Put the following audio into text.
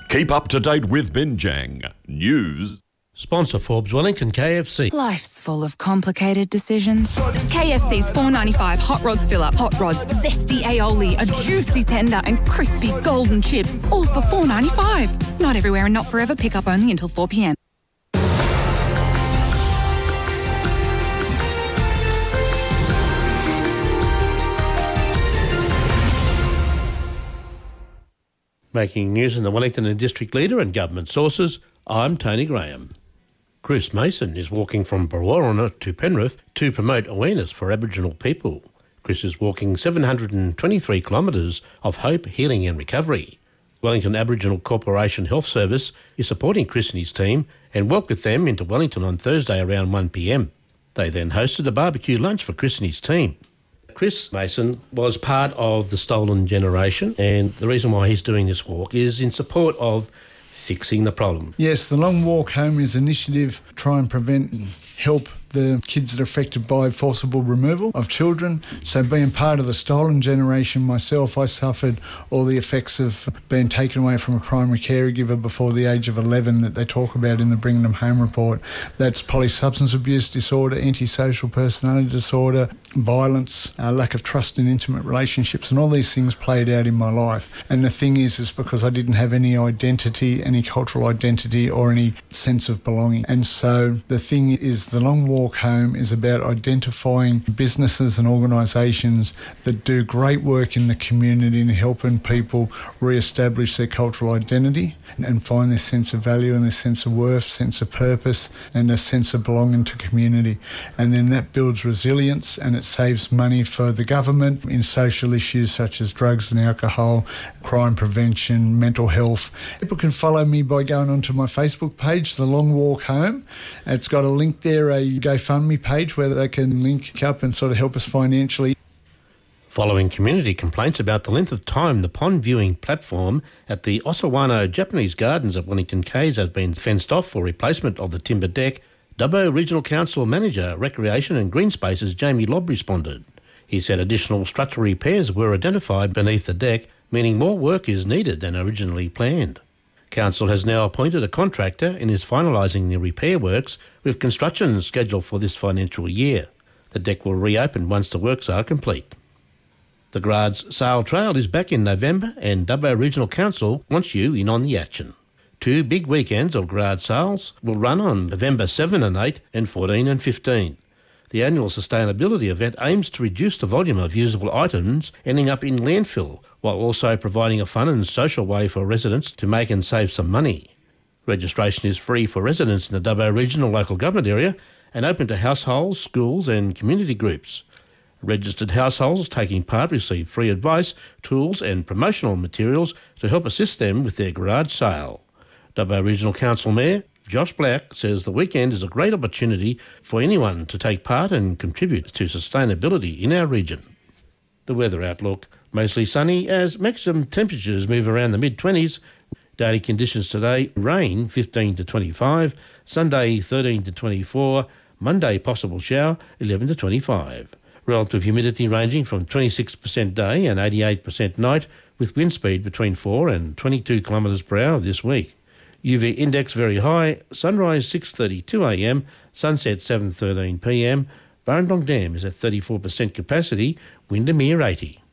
Keep up to date with Binjang News. Sponsor Forbes Wellington KFC. Life's full of complicated decisions. KFC's $4.95 Hot Rods Fill Up. Hot Rods, zesty aioli, a juicy tender and crispy golden chips. All for $4.95. Not everywhere and not forever. Pick up only until 4 p.m. Making news in the Wellington and District Leader and government sources, I'm Tony Graham. Chris Mason is walking from Berowra to Penrith to promote awareness for Aboriginal people. Chris is walking 723 kilometres of hope, healing and recovery. Wellington Aboriginal Corporation Health Service is supporting Chris and his team and welcomed them into Wellington on Thursday around 1 p.m. They then hosted a barbecue lunch for Chris and his team. Chris Mason was part of the Stolen Generation, and the reason why he's doing this walk is in support of fixing the problem. Yes, the Long Walk Home is an initiative to try and prevent and help the kids that are affected by forcible removal of children. So being part of the Stolen Generation myself, I suffered all the effects of being taken away from a primary caregiver before the age of 11 that they talk about in the Bringing Them Home report. That's polysubstance abuse disorder, antisocial personality disorder, violence, lack of trust in intimate relationships, and all these things played out in my life. And the thing is because I didn't have any identity, any cultural identity or any sense of belonging. And so the thing is, the Long Walk Home is about identifying businesses and organisations that do great work in the community and helping people re-establish their cultural identity and find their sense of value and their sense of worth, sense of purpose and a sense of belonging to community. And then that builds resilience and it saves money for the government in social issues such as drugs and alcohol, crime prevention, mental health. People can follow me by going onto my Facebook page, The Long Walk Home. It's got a link there, a GoFundMe page where they can link up and sort of help us financially. Following community complaints about the length of time the pond viewing platform at the Osawano Japanese Gardens at Wellington Quays has been fenced off for replacement of the timber deck, Dubbo Regional Council Manager, Recreation and Green Spaces Jamie Lobb responded. He said additional structural repairs were identified beneath the deck, meaning more work is needed than originally planned. Council has now appointed a contractor and is finalising the repair works, with construction scheduled for this financial year. The deck will reopen once the works are complete. The Grads Sail Trail is back in November and Dubbo Regional Council wants you in on the action. 2 big weekends of Grad Sails will run on November 7 and 8 and 14 and 15. The annual sustainability event aims to reduce the volume of usable items ending up in landfill, while also providing a fun and social way for residents to make and save some money. Registration is free for residents in the Dubbo Regional Local Government area and open to households, schools and community groups. Registered households taking part receive free advice, tools and promotional materials to help assist them with their garage sale. Dubbo Regional Council Mayor Josh Black says the weekend is a great opportunity for anyone to take part and contribute to sustainability in our region. The weather outlook: mostly sunny as maximum temperatures move around the mid-20s. Daily conditions today: rain 15 to 25, Sunday 13 to 24, Monday possible shower 11 to 25. Relative humidity ranging from 26% day and 88% night, with wind speed between 4 and 22 kilometres per hour this week. UV index very high, sunrise 6:32am, sunset 7:13pm. Burrendong Dam is at 34% capacity, Windermere 80.